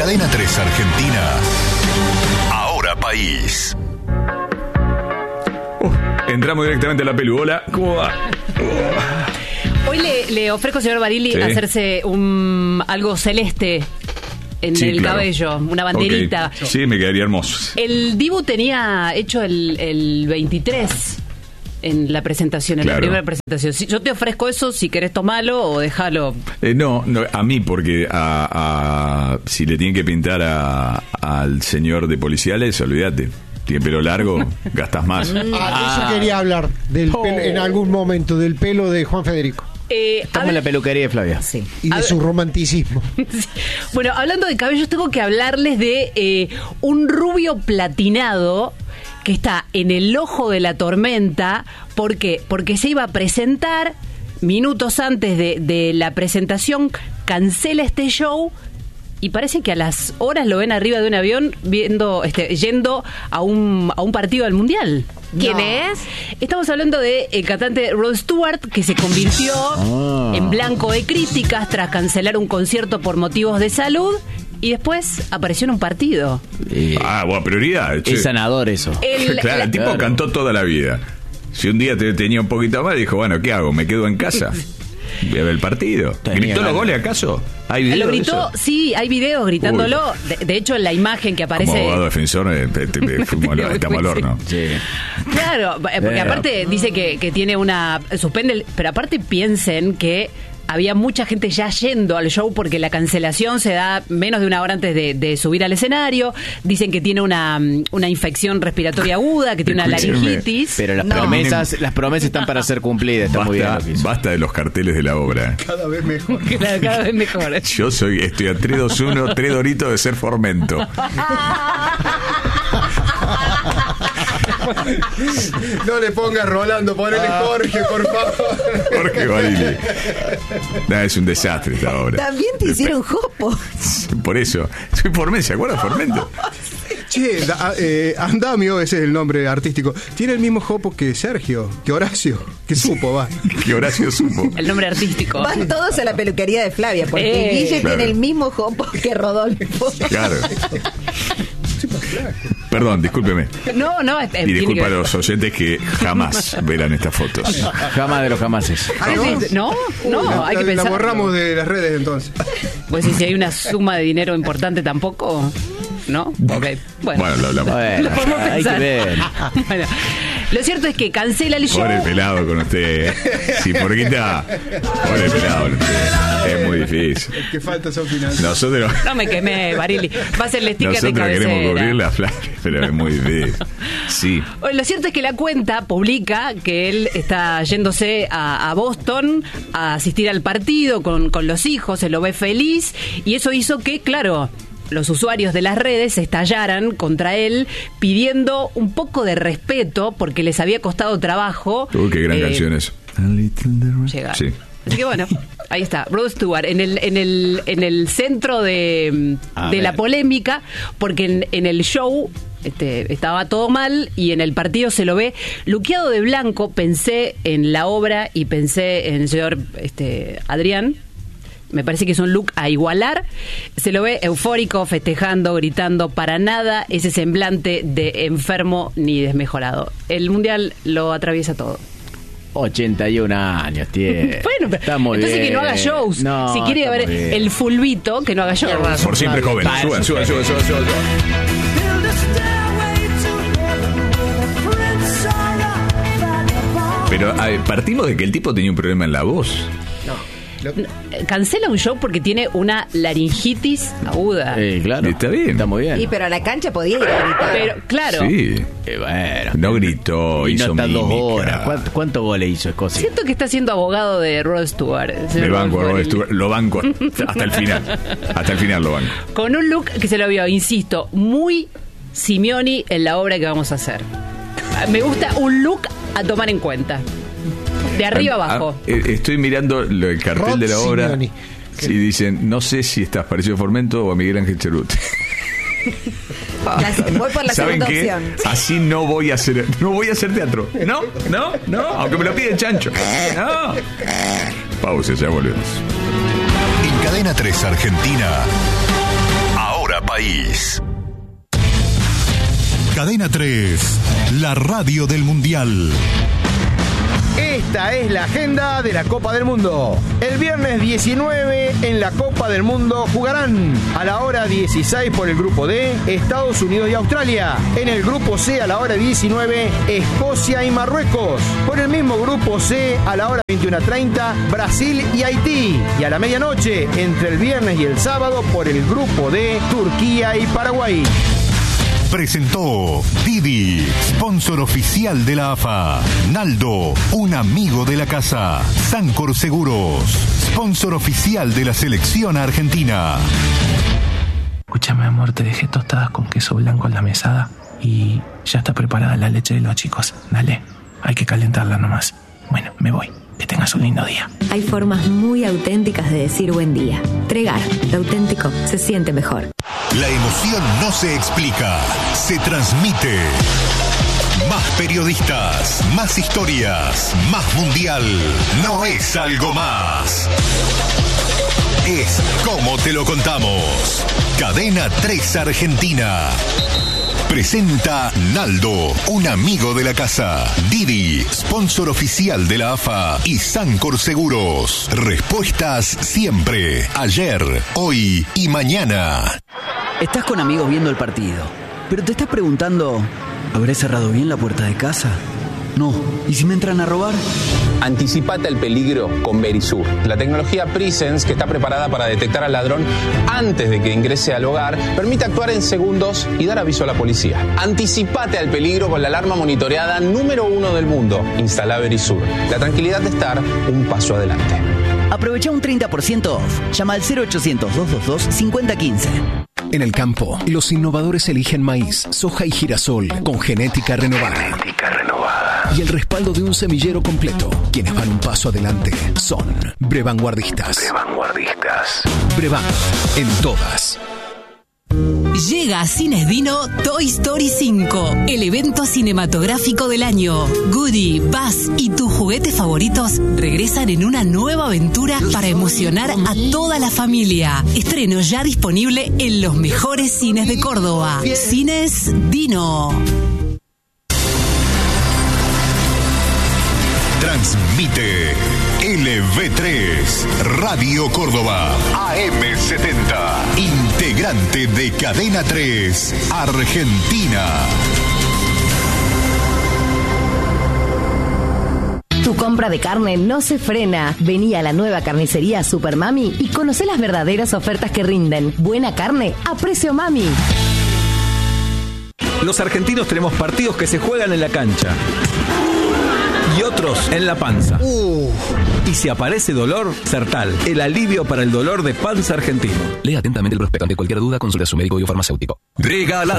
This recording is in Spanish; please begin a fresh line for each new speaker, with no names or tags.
Cadena 3 Argentina. Ahora País.
Entramos directamente a la pelu. Hola, ¿cómo va?
Hoy le ofrezco, señor Barili, hacerse algo celeste en el cabello, una banderita.
Okay. Sí, me quedaría hermoso.
El Dibu tenía hecho el 23 en la presentación, en la primera presentación. Si yo te ofrezco eso, si querés tomalo o déjalo.
No, a mí, porque si le tienen que pintar al señor de policiales, olvídate. Tiene pelo largo, gastas más.
Eso quería hablar en algún momento del pelo de Juan Federico.
Estamos en la peluquería de Flavia.
Sí.
Y de su romanticismo.
Sí. Bueno, hablando de cabellos, tengo que hablarles de un rubio platinado que está en el ojo de la tormenta. ¿Por qué? Porque se iba a presentar minutos antes de la presentación, cancela este show. Y parece que a las horas lo ven arriba de un avión yendo a un partido del Mundial.
¿Quién es?
Estamos hablando del cantante Rod Stewart, que se convirtió en blanco de críticas tras cancelar un concierto por motivos de salud y después apareció en un partido.
Buena prioridad.
Es sanador eso.
El tipo cantó toda la vida. Si un día tenía un poquito más, dijo, bueno, ¿qué hago? ¿Me quedo en casa? Voy a ver el partido. ¿Gritó los goles acaso? ¿Hay videos?
Lo gritó, sí, hay videos gritándolo. De hecho, en la imagen que aparece.
Como abogado defensor, estamos al horno. Sí.
Claro, porque aparte dice que tiene una. Suspende, pero aparte piensen que había mucha gente ya yendo al show porque la cancelación se da menos de una hora antes de subir al escenario. Dicen que tiene una infección respiratoria aguda, que tiene una laringitis.
Pero las promesas están para ser cumplidas. Está muy bien.
Basta de los carteles de la obra.
Cada vez mejor.
Cada vez mejor.
Yo estoy a 3-2-1, 3 doritos de ser Formento.
No le pongas Rolando, ponele Jorge, por favor.
Jorge Barili. Es un desastre esta obra.
También te hicieron jopo.
Por eso. Soy Formento, ¿se acuerdan Formento?
Che, Andamio, ese es el nombre artístico. Tiene el mismo jopo que Sergio, que Horacio, que supo, va.
Que Horacio supo.
El nombre artístico.
Van todos a la peluquería de Flavia, porque Guille tiene el mismo jopo que Rodolfo.
Claro. Perdón, discúlpeme.
No.
Y disculpa a los oyentes que jamás verán estas fotos.
Jamás de los jamases.
No, hay que pensar.
La borramos de las redes entonces.
Pues si hay una suma de dinero importante tampoco, ¿no? Okay. Bueno,
lo hablamos.
Lo podemos
hay
pensar.
que ver.
Bueno, lo cierto es que cancela el show.
Pobre pelado con usted. Sí, porquita. Pobre pelado con usted. Es muy difícil.
El que falta son finanzas.
Nosotros
No me quemé, Barili. Va a ser el sticker de cabecera.
queremos cubrir la Flavia, pero es muy difícil. Sí.
Lo cierto es que la cuenta publica que él está yéndose a Boston a asistir al partido con los hijos, se lo ve feliz, y eso hizo que, claro, los usuarios de las redes estallaran contra él pidiendo un poco de respeto porque les había costado trabajo.
Qué gran canción es.
Llegar.
Sí.
Así que bueno, ahí está, Rod Stewart en el centro de la polémica, porque en el show estaba todo mal y en el partido se lo ve luqueado de blanco. Pensé en la obra y pensé en el señor Adrián. Me parece que es un look a igualar. Se lo ve eufórico, festejando, gritando. Para nada ese semblante de enfermo ni desmejorado. El Mundial lo atraviesa todo.
81 años tiene.
Bueno, pero entonces bien. Que no haga shows. No, si quiere ver el fulbito, que no haga shows.
Por siempre joven. Suban. Pero partimos de que el tipo tenía un problema en la voz.
Cancela un show porque tiene una laringitis aguda.
Claro.
Está bien.
Está muy bien.
Y pero a la cancha podía ir a gritar.
Pero, claro.
Sí.
Bueno.
No gritó, hizo
no está
mímica.
2 horas. ¿Cuántos goles hizo Escocia?
Siento que está siendo abogado de Rod Stewart.
Me banco a Rod Stewart. Lo banco hasta el final. Hasta el final lo banco.
Con un look que se lo vio, insisto, muy Simeoni en la obra que vamos a hacer. Me gusta un look a tomar en cuenta. De arriba abajo.
Estoy mirando el cartel
Rod
de la obra.
Simeoni.
Y dicen, no sé si estás parecido a Formento o a Miguel Ángel Cherut.
Voy por la
¿Saben
segunda
qué?
opción.
Así no voy a hacer teatro. No, aunque me lo pide el chancho. No. Pausa, ya volvemos.
En Cadena 3 Argentina. Ahora país.
Cadena 3, la radio del Mundial.
Esta es la agenda de la Copa del Mundo. El viernes 19 en la Copa del Mundo jugarán a la hora 16 por el grupo D, Estados Unidos y Australia. En el grupo C a la hora 19, Escocia y Marruecos. Por el mismo grupo C a la hora 21:30, Brasil y Haití. Y a la medianoche, entre el viernes y el sábado, por el grupo D, Turquía y Paraguay.
Presentó Didi, sponsor oficial de la AFA. Naldo, un amigo de la casa. Sancor Seguros, sponsor oficial de la selección argentina.
Escúchame, amor, te dejé tostadas con queso blanco en la mesada y ya está preparada la leche de los chicos. Dale, hay que calentarla nomás. Bueno, me voy. Que tengas un lindo día.
Hay formas muy auténticas de decir buen día. Tregar, lo auténtico se siente mejor.
La emoción no se explica, se transmite. Más periodistas, más historias, más mundial. No es algo más. Es como te lo contamos. Cadena 3 Argentina. Presenta Naldo, un amigo de la casa. Didi, sponsor oficial de la AFA. Y Sancor Seguros. Respuestas siempre. Ayer, hoy y mañana.
Estás con amigos viendo el partido, pero te estás preguntando, ¿habré cerrado bien la puerta de casa? No. ¿Y si me entran a robar?
Anticipate al peligro con Verisur, la tecnología Presence que está preparada para detectar al ladrón antes de que ingrese al hogar, permite actuar en segundos y dar aviso a la policía. Anticipate al peligro con la alarma monitoreada número 1 del mundo. Instala Verisur. La tranquilidad de estar un paso adelante.
Aprovecha un 30% off. Llama al 0800-222-5015.
En el campo, los innovadores eligen maíz, soja y girasol con genética renovada. Y el respaldo de un semillero completo. Quienes van un paso adelante son Brevanguardistas. Brevan, en todas.
Llega a Cines Dino Toy Story 5, el evento cinematográfico del año. Woody, Buzz y tus juguetes favoritos regresan en una nueva aventura para emocionar a toda la familia. Estreno ya disponible en los mejores cines de Córdoba. Cines Dino.
Transmite LV3, Radio Córdoba, AM70, integrante de Cadena 3, Argentina.
Tu compra de carne no se frena. Vení a la nueva carnicería Super Mami y conocé las verdaderas ofertas que rinden. Buena carne a precio mami.
Los argentinos tenemos partidos que se juegan en la cancha y otros en la panza. Y si aparece dolor, Sertal, el alivio para el dolor de panza argentino.
Lea atentamente el prospecto. Ante cualquier duda, consulte a su médico biofarmacéutico.
Regala